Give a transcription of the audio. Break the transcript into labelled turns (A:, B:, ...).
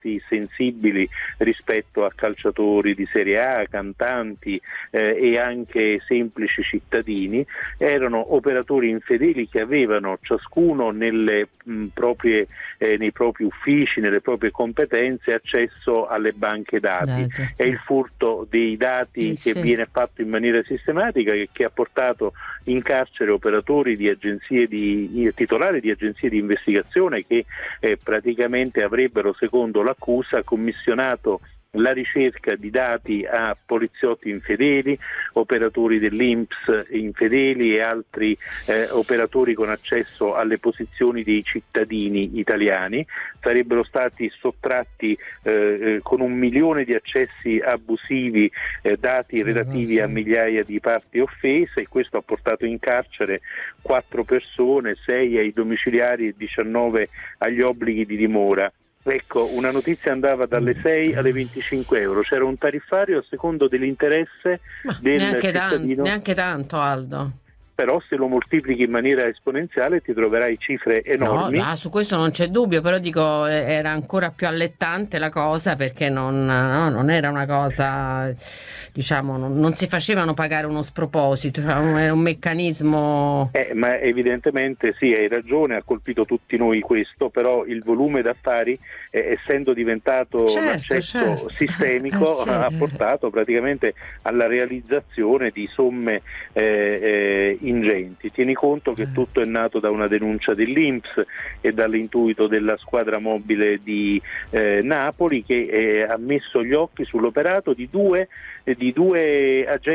A: dati sensibili rispetto a calciatori di Serie A, cantanti e anche semplici cittadini. Erano operatori infedeli che avevano ciascuno nei propri uffici, nelle proprie competenze, accesso alle banche dati. È il furto dei dati che viene fatto in maniera sistematica e che ha portato in carcere operatori di agenzie titolari di agenzie di investigazione che praticamente avrebbero, secondo l'accusa, commissionato la ricerca di dati a poliziotti infedeli, operatori dell'INPS infedeli e altri operatori con accesso alle posizioni dei cittadini italiani. Sarebbero stati sottratti con 1 milione di accessi abusivi dati relativi a migliaia di parti offese, e questo ha portato in carcere 4 persone, 6 ai domiciliari e 19 agli obblighi di dimora. Ecco, una notizia andava dalle 6 alle 25 euro, c'era un tariffario a secondo dell'interesse del cittadino.
B: Neanche tanto, Aldo.
A: Però se lo moltiplichi in maniera esponenziale ti troverai cifre enormi.
B: No, su questo non c'è dubbio, però dico, era ancora più allettante la cosa, perché non era una cosa, diciamo, non si facevano pagare uno sproposito, cioè era un meccanismo.
A: Ma evidentemente sì, hai ragione, ha colpito tutti noi questo, però il volume d'affari, essendo diventato un accesso sistemico, ha portato praticamente alla realizzazione di somme ingenti. Tieni conto che tutto è nato da una denuncia dell'INPS e dall'intuito della squadra mobile di Napoli, che ha messo gli occhi sull'operato di due agenti